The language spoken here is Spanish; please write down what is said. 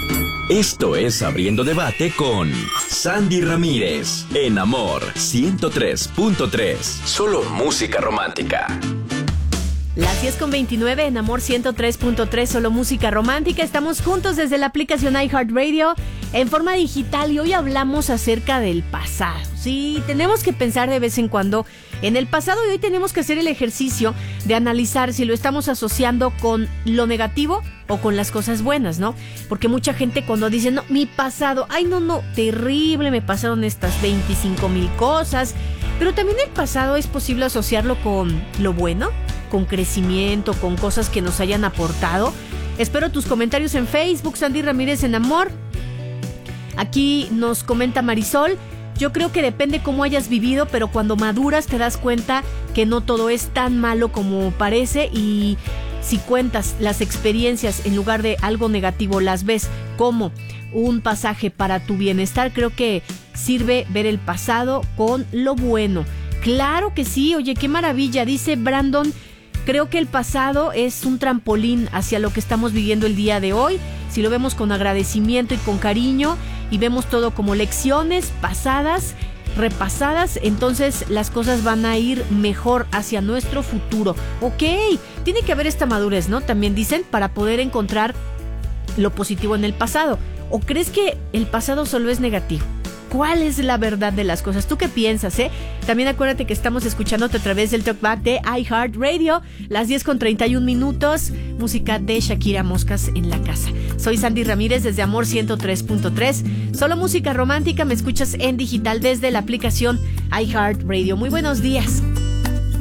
Esto es Abriendo Debate con Sandy Ramírez en Amor 103.3. Solo música romántica. Las 10:29 en Amor 103.3, solo música romántica. Estamos juntos desde la aplicación iHeartRadio en forma digital y hoy hablamos acerca del pasado. Sí, tenemos que pensar de vez en cuando en el pasado y hoy tenemos que hacer el ejercicio de analizar si lo estamos asociando con lo negativo o con las cosas buenas, ¿no? Porque mucha gente cuando dice, no, mi pasado, ay, no, terrible, me pasaron estas 25,000 cosas. Pero también el pasado es posible asociarlo con lo bueno, con crecimiento, con cosas que nos hayan aportado. Espero tus comentarios en Facebook, Sandy Ramírez en Amor. Aquí nos comenta Marisol, yo creo que depende cómo hayas vivido, pero cuando maduras te das cuenta que no todo es tan malo como parece y si cuentas las experiencias en lugar de algo negativo, las ves como un pasaje para tu bienestar, creo que sirve ver el pasado con lo bueno. Claro que sí, oye, qué maravilla, dice Brandon. Creo que el pasado es un trampolín hacia lo que estamos viviendo el día de hoy. Si lo vemos con agradecimiento y con cariño y vemos todo como lecciones pasadas, repasadas, entonces las cosas van a ir mejor hacia nuestro futuro. Ok, tiene que haber esta madurez, ¿no? También dicen, para poder encontrar lo positivo en el pasado. ¿O crees que el pasado solo es negativo? ¿Cuál es la verdad de las cosas? ¿Tú qué piensas, eh? También acuérdate que estamos escuchándote a través del Talkback de iHeartRadio, las 10:31, música de Shakira, Moscas en la casa. Soy Sandy Ramírez desde Amor 103.3, solo música romántica, me escuchas en digital desde la aplicación iHeartRadio. Muy buenos días.